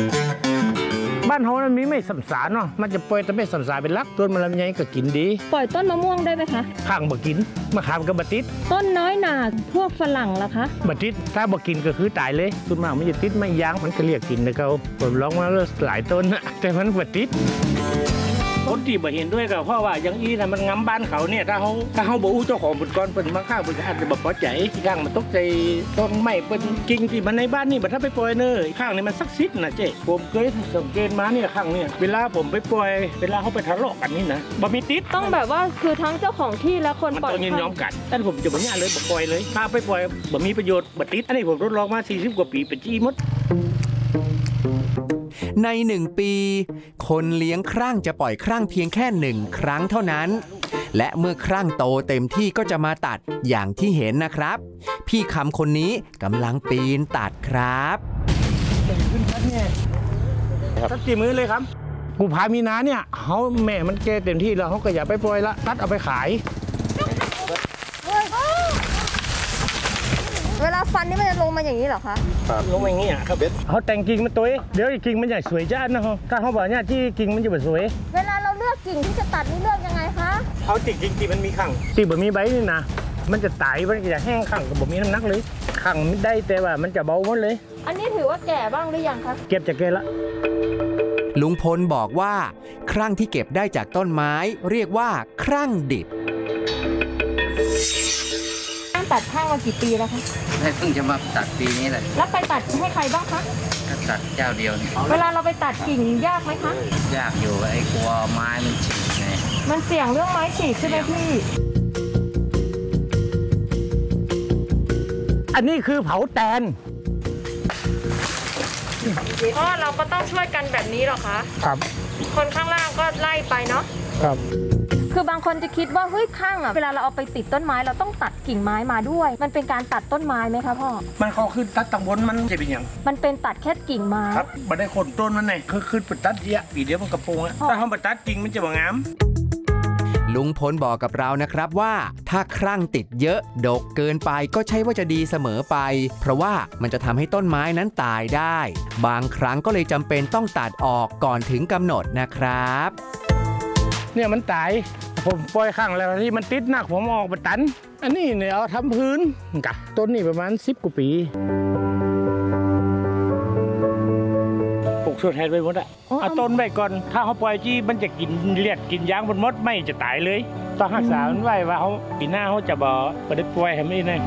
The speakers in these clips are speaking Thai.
บ้านเขามันมีไม่สัมสารเนาะมันจะปล่อยแต่ไม่สัมสารเป็นลักต้นมันลำไยก็กินดีปล่อยต้นมะม่วงได้ไหมคะข้างบ่กินมะขามก็บ่ติดต้นน้อยหนาพวกฝรั่งล่ะคะบ่ติดถ้าบ่กินก็คือตายเลยต้นมากมันจะติดไม่ยางมันก็เรียกกินนะเขาผมลองมาหลายต้นนะแต่มันบ่ติดคนที่บ่เห็นด้วยก็เพราะว่าอย่างอี้นะมันงำบ้านเขาเนี่ยถ้าเขาบ่อู้เจ้าของบุญกรเปิ้นมาข้างเปิ้นอาจจะบ่พอใจข้างมันตกใจต้นไม้เปิ้นกิ่งที่มันในบ้านนี่บ่ถ้าไปปล่อยเนยข้างนี่มันศักดิ์สิทธิ์นะเจ้ผมเคยสังเกตมาเนี่ยข้างเนี่ยเวลาผมไปปล่อยเวลาเขาไปทะเลาะกันนี่นะบ่มีติดต้องแบบว่าคือทั้งเจ้าของที่และคนปล่อยมันต้องยินยอมกันแต่ผมจะบ่เนี่ยเลยบ่ปล่อยเลยถ้าไปปล่อยบ่มีประโยชน์บ่ติดอันนี้ผมทดลองมา40กว่าปีเป็นจี้มดใน1 ปีคนเลี้ยงครั่งจะปล่อยครั่งเพียงแค่1 ครั้งเท่านั้นและเมื่อครั่งโตเต็มที่ก็จะมาตัดอย่างที่เห็นนะครับพี่คำคนนี้กำลังปีนตัดครับขึ้นชัดเนี่ยตัดกี่มือเลยครับกูพามีนาเนี่ยเขาแม่มันแก่เต็มที่แล้วเขาก็อย่าไปปล่อยละตัดเอาไปขายเวลาฟันนี่มันจะลงมาอย่างนี้เหรอคะลงมาอย่างนี้ครับเขาแต่งกิ่งมันตัวเดี๋ยวกิ่งมันใหญ่สวยจ้านะฮะถ้าเขาบอกเนี่ยที่กิ่งมันจะแบบสวยเวลาเราเลือกกิ่งที่จะตัดนี่เลือกยังไงคะเอาติดกิ่งที่มันมีขังที่แบบมีใบนี่นะมันจะตายมันจะแห้งขังกับแบบมีน้ำหนักเลยขังไม่ได้แต่ว่ามันจะเบาหมดเลยอันนี้ถือว่าแก่บ้างหรือยังคะเก็บจะแก่ละลุงพลบอกว่าครั่งที่เก็บได้จากต้นไม้เรียกว่าครั่งดิบตัดข้างมากี่ปีแล้วคะเพิ่งจะมาตัดปีนี้แหละแล้วไปตัดให้ใครบ้างคะก็ตัดเจ้าเดียวนี่เวลาเราไปตัดกิ่งยากไหมคะยากอยู่ไอ้กลัวไม้มันฉีกไงมันเสี่ยงเรื่องไม้ฉีกใช่ไหมพี่อันนี้คือเผาแตนอ๋อเราก็ต้องช่วยกันแบบนี้หรอคะครับคนข้างล่างก็ไล่ไปเนาะครับคือบางคนจะคิดว่าเฮ้ยข้างอ่ะเวลาเราเอาไปติดต้นไม้เราต้องตัดกิ่งไม้มาด้วยมันเป็นการตัดต้นไม้ไหมคะพ่อมันเขาขึ้นตัดตังบนมันจะเป็นอย่างมันเป็นตัดแค่กิ่งไม้ครับไม่ได้ขนต้นมันไงคือขึ้นไปตัดเยอะปีเดียวมันกระโปรงอะถ้าเขาไปตัดกิ่งมันจะบ่งามลุงพลบอกกับเรานะครับว่าถ้าครั่งติดเยอะดกเกินไปก็ใช่ว่าจะดีเสมอไปเพราะว่ามันจะทำให้ต้นไม้นั้นตายได้บางครั้งก็เลยจำเป็นต้องตัดออกก่อนถึงกำหนดนะครับเนี่ยมันตายผมปล่อยข้างแล้วที่มันติดหนักผมออกไปตันอันนี้เนี่ยเอาทำพื้นกับต้นนี่ประมาณ10 กว่าปีปลูกชดแทนไปหมดอะเอาต้นไว้ก่อนถ้าเขาปล่อยจี้มันจะกินเลียดกินยางบนมดไม่จะตายเลยต้องรักษามันไว้ว่าเขาปีหน้าเขาจะบ่ได้ปล่อยให้ไม่ได้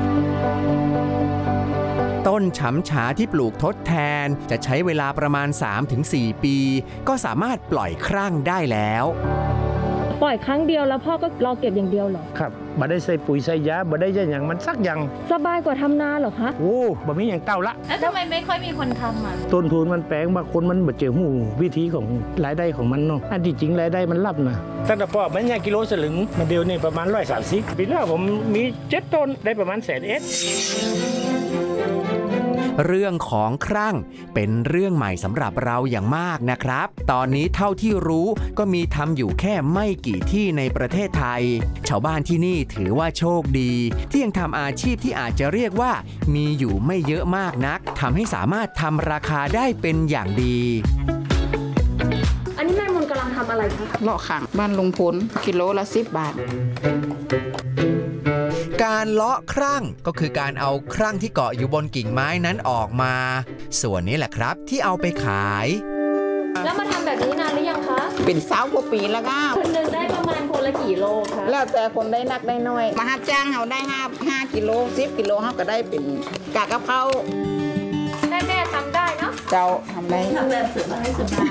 ต้นฉำฉาที่ปลูกทดแทนจะใช้เวลาประมาณ 3-4 ปีก็สามารถปล่อยครั่งได้แล้วปล่อยครั้งเดียวแล้วพ่อก็รอเก็บอย่างเดียวเหรอครับบ่ได้ใส่ปุ๋ยใส่ยาบ่ได้อย่างมันสักอย่างสบายกว่าทำนาเหรอคะโอ้บ่มีอย่างเต้าละแล้วทำไมไม่ค่อยมีคนทำอ่ะต้นทุนมันแพงบางคนมันบ่เจอหูวิธีของรายได้ของมันเนาะอันที่จริงรายได้มันลับนะตั้งแต่พ่อมันกิโลสลึงมาเดียวนี่ประมาณ130ปีแล้วผมมี7 ต้นได้ประมาณ100,000 เรื่องของครั่งเป็นเรื่องใหม่สำหรับเราอย่างมากนะครับตอนนี้เท่าที่รู้ก็มีทำอยู่แค่ไม่กี่ที่ในประเทศไทยชาวบ้านที่นี่ถือว่าโชคดีที่ยังทำอาชีพที่อาจจะเรียกว่ามีอยู่ไม่เยอะมากนักทำให้สามารถทำราคาได้เป็นอย่างดีอันนี้แม่มนกำลังทำอะไรคะเลาะข่างบ้านลุงพลกิโลละ10 บาทการเลาะครั่งก็คือการเอาครั่งที่เกาะอยู่บนกิ่งไม้นั้นออกมาส่วนนี้แหละครับที่เอาไปขายแล้วมาทำแบบนี้นานหรือยังคะเป็น20 กว่าปีแล้วก็คนหนึ่งได้ประมาณคนละกี่โลคะแล้วแต่คนได้นักได้น้อยมารับจ้างเขาได้5 กิโล10 กิโลเขาก็ได้เป็นกากกะเพราแม่ทำได้เนาะเจ้าทำได้ทำแบบสบาย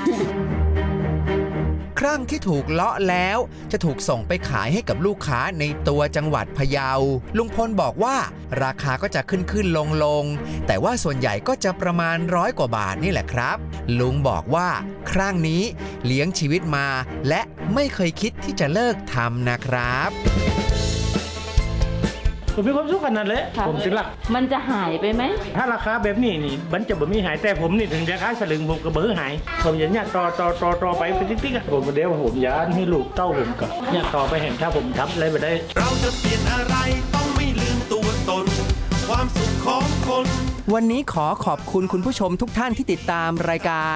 ครั่งที่ถูกเลาะแล้วจะถูกส่งไปขายให้กับลูกค้าในตัวจังหวัดพะเยาลุงพลบอกว่าราคาก็จะขึ้นลงแต่ว่าส่วนใหญ่ก็จะประมาณ100 กว่าบาทนี่แหละครับลุงบอกว่าครั่งนี้เลี้ยงชีวิตมาและไม่เคยคิดที่จะเลิกทำนะครับผมมีความสุขขนาดเลยผมถึงหลักมันจะหายไปไหมถ้าราคาแบบนี้นี่มันจะบ่มีหายแต่ผมนี่ถึงจะขายสลึงผมก็เบื่อหายผมอย่างเงี้ยต่อไปเป็นติ๊กๆผมเดี๋ยวผมย้านให้ลูกเต้าผมกับเนี่ยต่อไปเห็นถ้าผมทำอะไรไปได้เราจะเปลี่ยนอะไรต้องไม่ลืมตัวตนความสุขของคนวันนี้ขอบคุณคุณผู้ชมทุกท่านที่ติดตามรายการ